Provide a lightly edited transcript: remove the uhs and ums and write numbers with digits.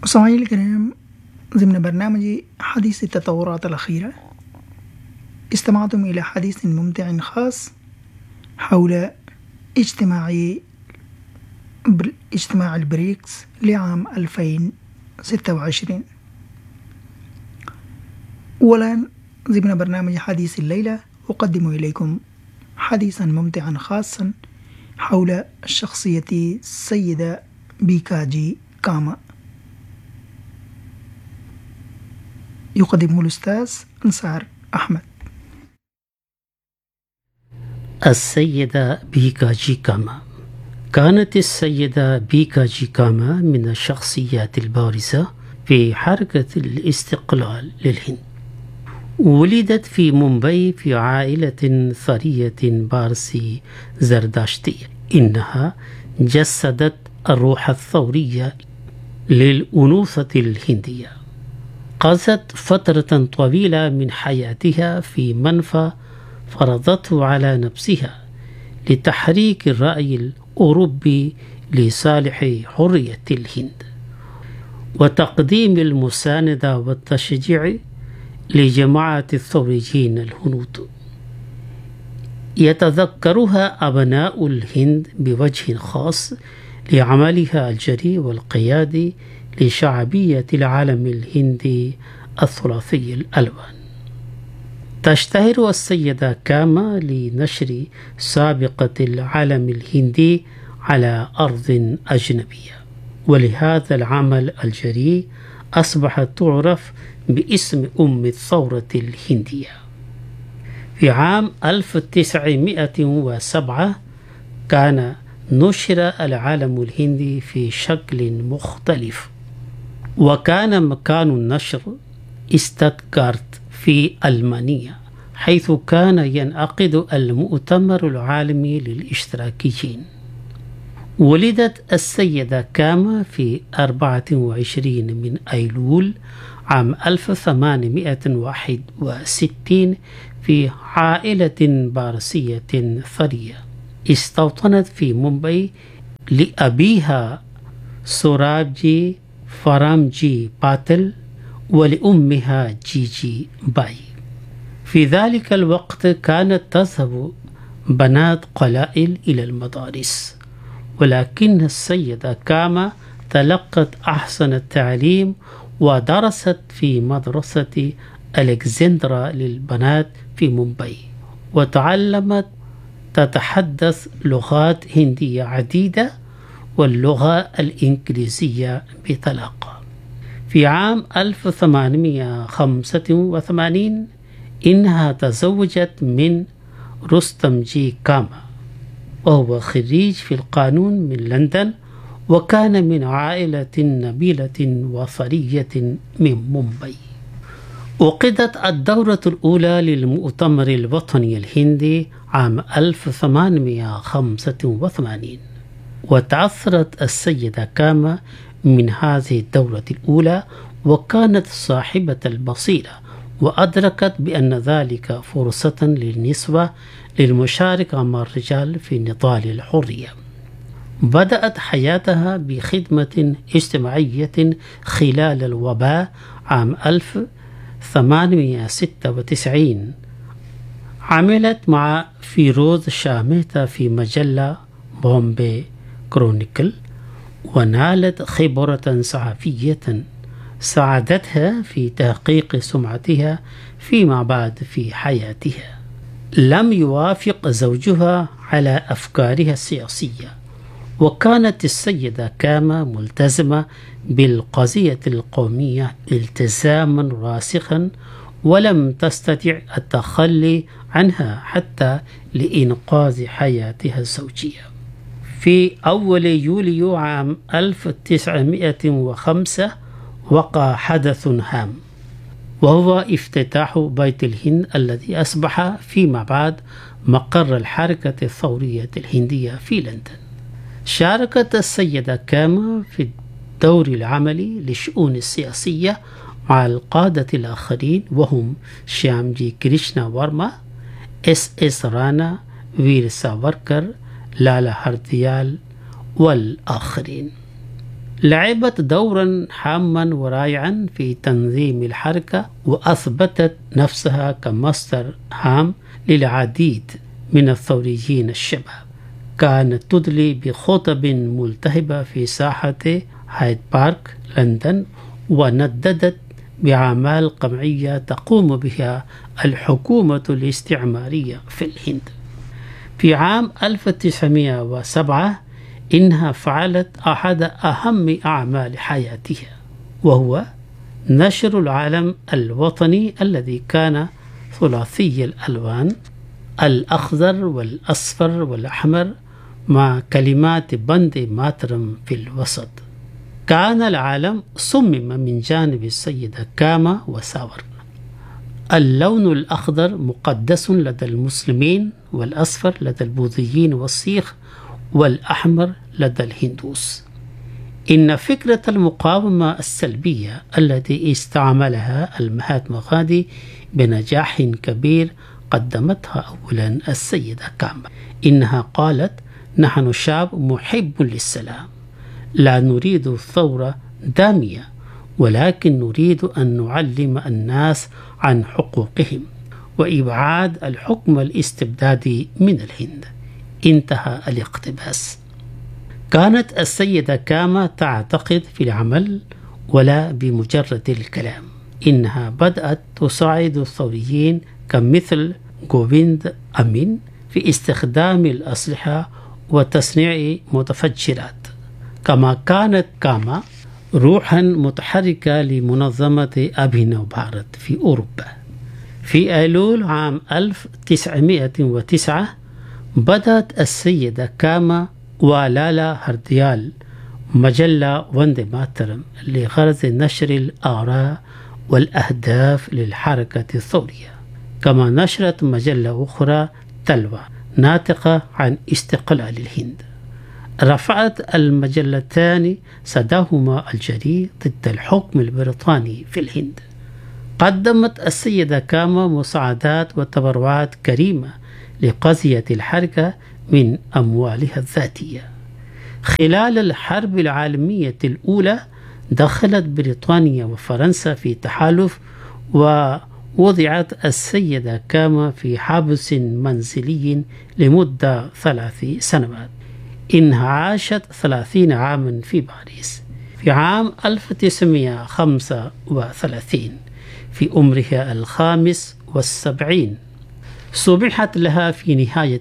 مستمعينا الكرام، ضمن برنامج حديث التطورات الأخيرة استمعتم إلى حديث ممتع خاص حول اجتماع البريكس لعام 2026. أولا، ضمن برنامج حديث الليلة أقدم إليكم حديثا ممتعا خاصا حول الشخصية السيدة بيكاجي كاما. يقدمه الأستاذ أنصار أحمد. السيدة بيكاجي كاما. كانت السيدة بيكاجي كاما من الشخصيات البارزة في حركة الاستقلال للهند. ولدت في مومباي في عائلة ثرية بارسي زرداشتية. إنها جسدت الروح الثورية للأنوثة الهندية. قضت فترة طويلة من حياتها في منفى فرضته على نفسها لتحريك الرأي الأوروبي لصالح حرية الهند وتقديم المساندة والتشجيع لجماعة الثوريين الهنود. يتذكرها أبناء الهند بوجه خاص لعملها الجريء والقيادي لشعبية العالم الهندي الثلاثي الألوان. تشتهر السيدة كاما لنشر سابقة العالم الهندي على أرض أجنبية، ولهذا العمل الجريء أصبحت تعرف باسم أم الثورة الهندية. في عام 1907 كان نشر العالم الهندي في شكل مختلف، وكان مكان النشر ستوتغارت في ألمانيا، حيث كان ينعقد المؤتمر العالمي للاشتراكيين. ولدت السيدة كاما في 24 من أيلول عام 1861 في عائلة بارسية ثرية. استوطنت في مومباي لأبيها سورابجي فرامجي باتل ولأمها جيجي باي. في ذلك الوقت كانت تذهب بنات قلائل إلى المدارس، ولكن السيدة كاما تلقت أحسن التعليم ودرست في مدرسة ألكسندرا للبنات في مومباي، وتعلمت تتحدث لغات هندية عديدة واللغة الإنجليزية بطلاقة. في عام 1885 إنها تزوجت من رستمجي كاما، وهو خريج في القانون من لندن، وكان من عائلة نبيلة وثرية من مومباي. عقدت الدورة الأولى للمؤتمر الوطني الهندي عام 1885، وتأثرت السيدة كاما من هذه الدورة الأولى، وكانت صاحبة البصيرة، وأدركت بأن ذلك فرصة للنسوة للمشاركة مع الرجال في نضال الحرية. بدأت حياتها بخدمة اجتماعية خلال الوباء عام 1896. عملت مع فيروز شاميتا في مجلة بومبي كرونيكل، ونالت خبرة صحفية ساعدتها في تحقيق سمعتها فيما بعد في حياتها. لم يوافق زوجها على أفكارها السياسية، وكانت السيدة كاما ملتزمة بالقضية القومية التزاما راسخا، ولم تستطع التخلي عنها حتى لإنقاذ حياتها الزوجية. في أول يوليو عام 1905 وقع حدث هام، وهو افتتاح بيت الهند الذي أصبح فيما بعد مقر الحركة الثورية الهندية في لندن. شاركت السيدة كاما في الدور العملي للشؤون السياسية مع القادة الآخرين، وهم شيامجي كريشنا ورما، اس رانا، وير ساوركر، لالا هرديال والآخرين. لعبت دورا هاما ورائعا في تنظيم الحركة، وأثبتت نفسها كمصدر هام للعديد من الثوريين الشباب. كانت تدلي بخطب ملتهبة في ساحة هايد بارك لندن، ونددت بأعمال قمعية تقوم بها الحكومة الاستعمارية في الهند. في عام 1907 إنها فعلت أحد أهم أعمال حياتها، وهو نشر العلم الوطني الذي كان ثلاثي الألوان، الأخضر والأصفر والأحمر، مع كلمات بندي ماترم في الوسط. كان العلم صمم من جانب السيدة كاما وساورن. اللون الأخضر مقدس لدى المسلمين، والأصفر لدى البوذيين والسيخ، والأحمر لدى الهندوس. إن فكرة المقاومة السلبية التي استعملها المهاتما غاندي بنجاح كبير قدمتها أولا السيدة كاما. إنها قالت: نحن شعب محب للسلام، لا نريد ثورة دامية، ولكن نريد أن نعلم الناس عن حقوقهم وإبعاد الحكم الاستبدادي من الهند. انتهى الاقتباس. كانت السيدة كاما تعتقد في العمل ولا بمجرد الكلام. إنها بدأت تساعد الثوريين كمثل غوفيند أمين في استخدام الأسلحة وتصنيع متفجرات. كما كانت كاما روحا متحركة لمنظمة أبهيناو بھارت في أوروبا. في أيلول عام 1909 بدأت السيدة كاما ولالا هرديال مجلة وندي ماترم لغرض نشر الآراء والأهداف للحركة الثورية. كما نشرت مجلة أخرى تلوى ناطقة عن استقلال الهند. رفعت المجلتان صداهما الجري ضد الحكم البريطاني في الهند. قدمت السيدة كاما مساعدات وتبرعات كريمة لقضية الحركة من أموالها الذاتية. خلال الحرب العالمية الأولى دخلت بريطانيا وفرنسا في تحالف، ووضعت السيدة كاما في حبس منزلي لمدة 3 سنوات. إنها عاشت 30 عاما في باريس. في عام 1935 في عمرها 75 سمحت لها في نهاية